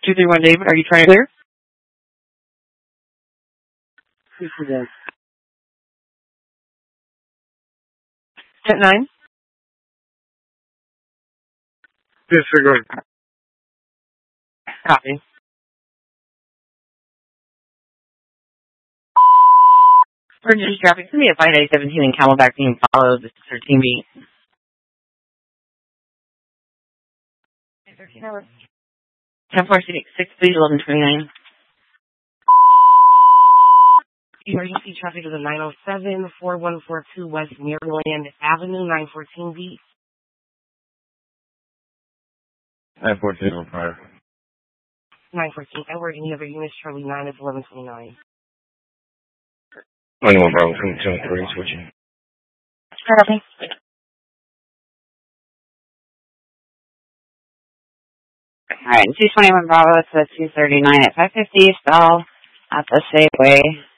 231 David, are you trying to clear? Yes, it is. 10-9. Disregard. Copy. Emergency traffic, send me a 5817 in Camelback being followed. This is 13B. 13 hours. 10-4-6, please, 1129. Emergency traffic is a 907-4142 West Maryland Avenue, 914B. 914 on fire. 914. Edward, any other units? Charlie 9 is 1129. 21 Bravo, 22 switching. Copy. Alright, 221 Bravo to 239 at 550 stall at the Safeway.